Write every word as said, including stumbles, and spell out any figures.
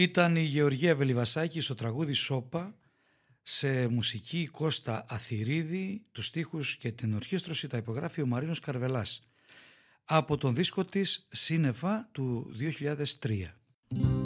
Ήταν η Γεωργία Βελιβασάκη στο τραγούδι «Σόπα», σε μουσική Κώστα Αθηρίδη, τους στίχους και την ορχήστρωση τα υπογράφει ο Μαρίνος Καρβελάς από τον δίσκο της «Σύννεφα» του δύο χιλιάδες τρία.